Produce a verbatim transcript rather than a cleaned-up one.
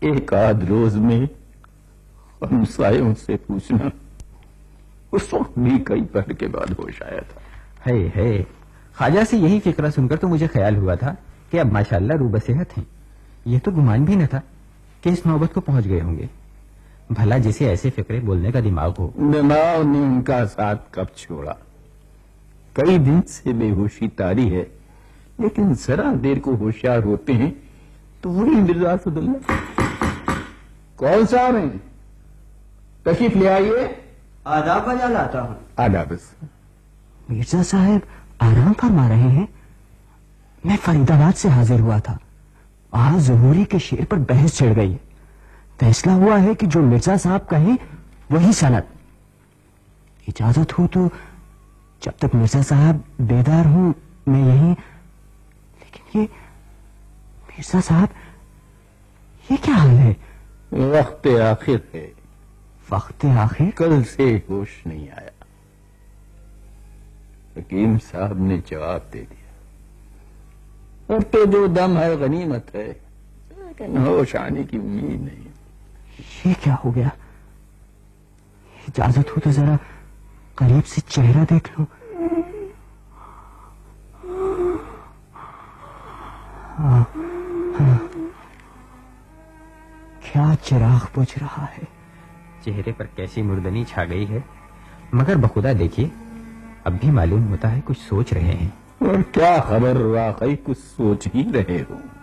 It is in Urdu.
ایک آدھ روز میں ہمسایوں سے پوچھنا، اس وقت بھی کئی پہر کے بعد ہوش آیا تھا۔ ہے ہے خواجہ سے یہی فکرہ سن کر تو مجھے خیال ہوا تھا کہ اب ماشاءاللہ روح بصیحت ہیں۔ یہ تو گمان بھی نہ تھا کہ اس نوبت کو پہنچ گئے ہوں گے۔ بھلا جسے ایسے فکرے بولنے کا دماغ ہو۔ دماغ نے ان کا ساتھ کب چھوڑا؟ کئی دن سے بے ہوشی طاری ہے، لیکن ذرا دیر کو ہوشیار ہوتے ہیں تو وہی مرزا اسداللہ۔ کون صاحب ہیں؟ تشریف لے آئیے۔ آداب بجا لاتا ہوں۔ آداب۔ مرزا صاحب آرام فرما رہے ہیں؟ میں فرید آباد سے حاضر ہوا تھا، وہاں ظہوری کے شعر پر بحث چھڑ گئی ہے۔ فیصلہ ہوا ہے کہ جو مرزا صاحب کہیں وہی سند۔ اجازت ہو تو جب تک مرزا صاحب بیدار ہوں میں یہیں۔ لیکن یہ مرزا صاحب یہ کیا حال ہے؟ وقت آخر ہے۔ وقت آخر؟ کل سے ہوش نہیں آیا۔ حکیم صاحب نے جواب دے دیا، اب تو جو دم ہے غنیمت ہے، لیکن ہوش آنے کی امید نہیں۔ یہ کیا ہو گیا؟ اجازت ہو تو ذرا قریب سے چہرہ دیکھ لو۔ ہاں ہاں، کیا چراغ بجھ رہا ہے۔ چہرے پر کیسی مردنی چھا گئی ہے، مگر بخدا دیکھیے اب بھی معلوم ہوتا ہے کچھ سوچ رہے ہیں۔ اور کیا خبر، واقعی کچھ سوچ ہی رہے ہو۔